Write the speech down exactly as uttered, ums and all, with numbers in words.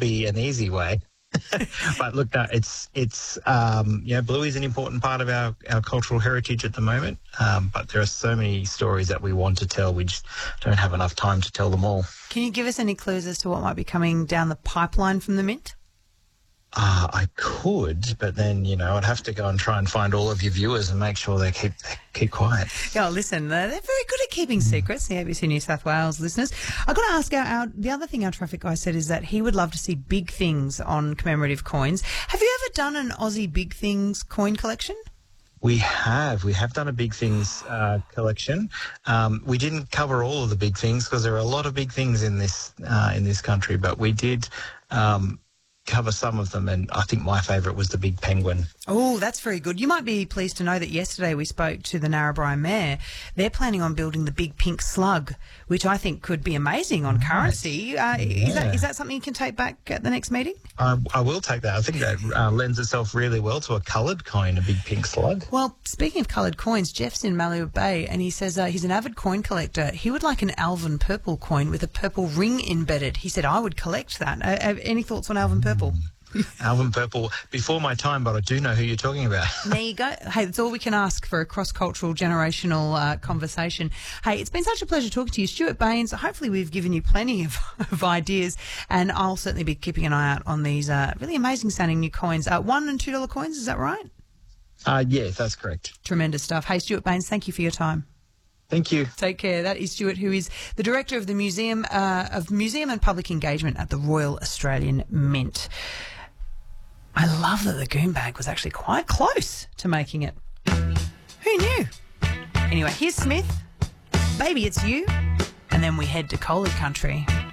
be an easy way. But look, no, it's it's um, you know, blue is an important part of our, our cultural heritage at the moment. Um, but there are so many stories that we want to tell. We just don't have enough time to tell them all. Can you give us any clues as to what might be coming down the pipeline from the Mint? Uh, I could, but then, you know, I'd have to go and try and find all of your viewers and make sure they keep they keep quiet. Yeah, listen, they're very good at keeping secrets, the A B C New South Wales listeners. I've got to ask, our, our the other thing our traffic guy said is that he would love to see big things on commemorative coins. Have you ever done an Aussie Big Things coin collection? We have. We have done a big things uh, collection. Um, we didn't cover all of the big things because there are a lot of big things in this uh, in this country, but we did um, cover some of them, and I think my favourite was the big penguin. Oh, that's very good. You might be pleased to know that yesterday we spoke to the Narrabri Mayor. They're planning on building the big pink slug, which I think could be amazing on currency. Uh, Yeah. Is that is that something you can take back at the next meeting? I, I will take that. I think that uh, lends itself really well to a coloured coin, a big pink slug. Well, speaking of coloured coins, Jeff's in Maloo Bay and he says uh, he's an avid coin collector. He would like an Alvin Purple coin with a purple ring embedded. He said, I would collect that. Uh, have any thoughts on Alvin Purple? Alvin Purple, before my time, but I do know who you're talking about. There you go. Hey, that's all we can ask for a cross-cultural, generational uh, conversation. Hey, it's been such a pleasure talking to you. Stuart Baines, hopefully we've given you plenty of, of ideas, and I'll certainly be keeping an eye out on these uh, really amazing-sounding new coins. Uh, one and two dollar coins, is that right? Uh, yes, that's correct. Tremendous stuff. Hey, Stuart Baines, thank you for your time. Thank you. Take care. That is Stuart, who is the Director of the Museum uh, of Museum and Public Engagement at the Royal Australian Mint. I love that the goon bag was actually quite close to making it. Who knew? Anyway, here's Smith. Baby, it's you. And then we head to Coley country.